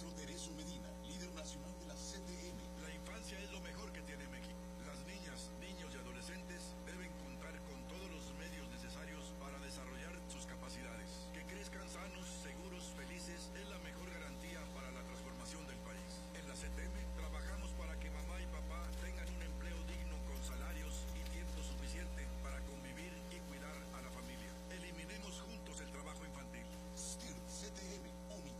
maestro Teresio Medina, líder nacional de la CTM. La infancia es lo mejor que tiene México. Las niñas,